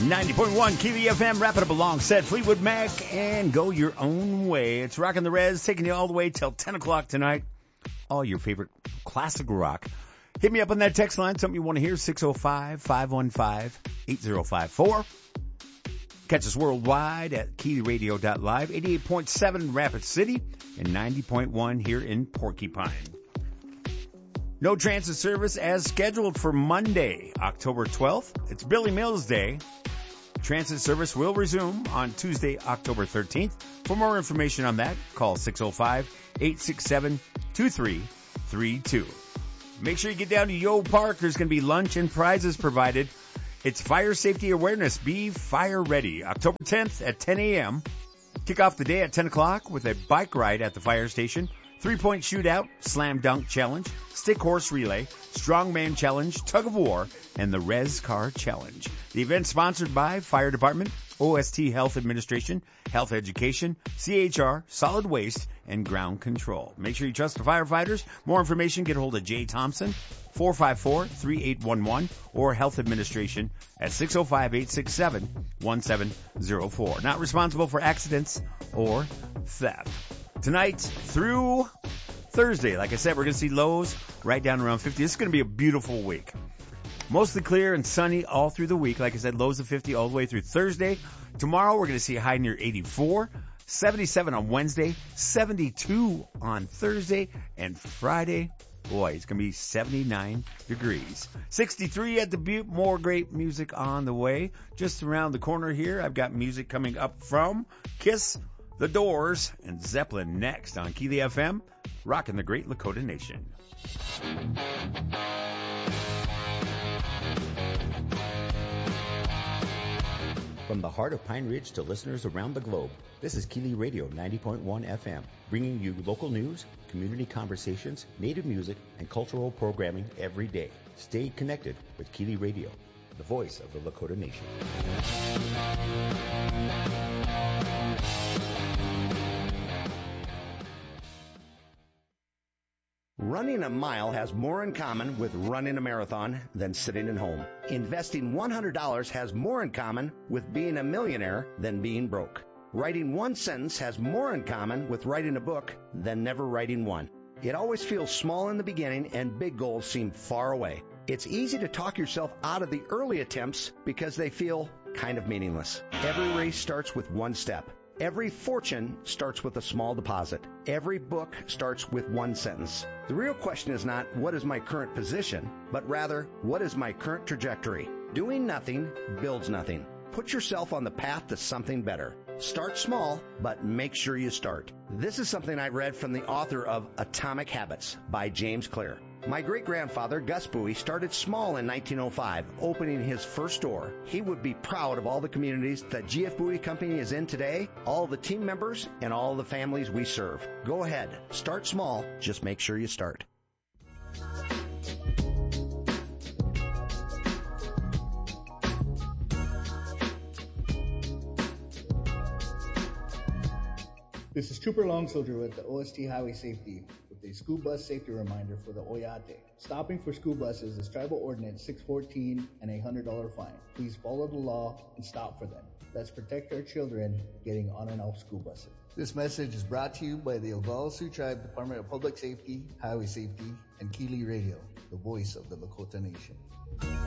90.1 Kiwi FM, wrap it up alongside Fleetwood Mac and go your own way. It's Rockin' the Rez, taking you all the way till 10 o'clock tonight. All your favorite classic rock. Hit me up on that text line, something you want to hear, 605-515-8054. Catch us worldwide at KiwiRadio.live, 88.7 Rapid City, and 90.1 here in Porcupine. No transit service as scheduled for Monday, October 12th. It's Billy Mills Day. Transit service will resume on Tuesday, October 13th. For more information on that, call 605-867-2332. Make sure you get down to Yo Park. There's going to be lunch and prizes provided. It's Fire Safety Awareness. Be fire ready. October 10th at 10 a.m. Kick off the day at 10 o'clock with a bike ride at the fire station. 3-point shootout, slam dunk challenge, stick horse relay, strongman challenge, tug of war, and the Rez Car Challenge. The event sponsored by Fire Department, OST Health Administration, Health Education, CHR, Solid Waste, and Ground Control. Make sure you trust the firefighters. More information, get a hold of Jay Thompson, 454-3811, or Health Administration at 605-867-1704. Not responsible for accidents or theft. Tonight through Thursday, like I said, we're going to see lows right down around 50. This is going to be a beautiful week. Mostly clear and sunny all through the week. Like I said, lows of 50 all the way through Thursday. Tomorrow, we're going to see a high near 84, 77 on Wednesday, 72 on Thursday, and Friday, boy, it's going to be 79 degrees. 63 at the Butte. More great music on the way. Just around the corner here, I've got music coming up from Kiss, The Doors, and Zeppelin next on Keely FM, rocking the great Lakota Nation. From the heart of Pine Ridge to listeners around the globe, this is Keely Radio 90.1 FM, bringing you local news, community conversations, native music, and cultural programming every day. Stay connected with Keely Radio, the voice of the Lakota Nation. Running a mile has more in common with running a marathon than sitting at home. Investing $100 has more in common with being a millionaire than being broke. Writing one sentence has more in common with writing a book than never writing one. It always feels small in the beginning and big goals seem far away. It's easy to talk yourself out of the early attempts because they feel kind of meaningless. Every race starts with one step. Every fortune starts with a small deposit. Every book starts with one sentence. The real question is not, what is my current position, but rather, what is my current trajectory? Doing nothing builds nothing. Put yourself on the path to something better. Start small, but make sure you start. This is something I read from the author of Atomic Habits by James Clear. My great-grandfather, Gus Bowie, started small in 1905, opening his first store. He would be proud of all the communities that GF Bowie Company is in today, all the team members, and all the families we serve. Go ahead. Start small. Just make sure you start. This is Trooper Long Soldier with the OST Highway Safety with a school bus safety reminder for the Oyate. Stopping for school buses is Tribal Ordinance 614 and a $100 fine. Please follow the law and stop for them. Let's protect our children getting on and off school buses. This message is brought to you by the Oglala Sioux Tribe Department of Public Safety, Highway Safety, and Keely Radio, the voice of the Lakota Nation.